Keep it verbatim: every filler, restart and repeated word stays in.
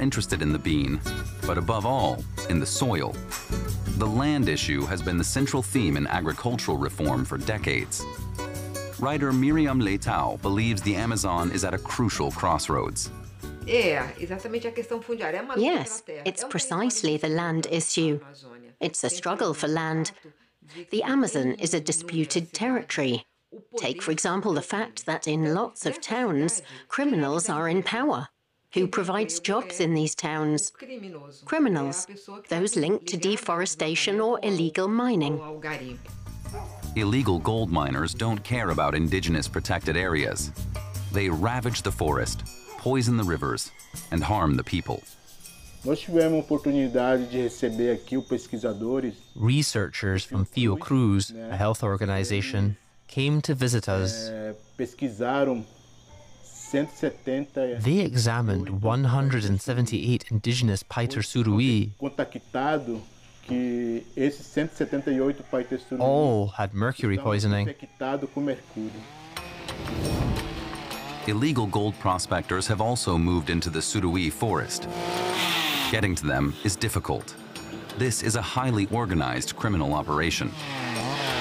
interested in the bean, but above all, in the soil. The land issue has been the central theme in agricultural reform for decades. Writer Miriam Leitao believes the Amazon is at a crucial crossroads. Yes, it's precisely the land issue. It's a struggle for land. The Amazon is a disputed territory. Take, for example, the fact that in lots of towns, criminals are in power. Who provides jobs in these towns? Criminals, those linked to deforestation or illegal mining. Illegal gold miners don't care about indigenous protected areas. They ravage the forest, poison the rivers, and harm the people. Researchers from Fiocruz, a health organization, came to visit us. They examined one hundred seventy-eight indigenous Paiter Surui. All had mercury poisoning. Illegal gold prospectors have also moved into the Surui forest. Getting to them is difficult. This is a highly organized criminal operation.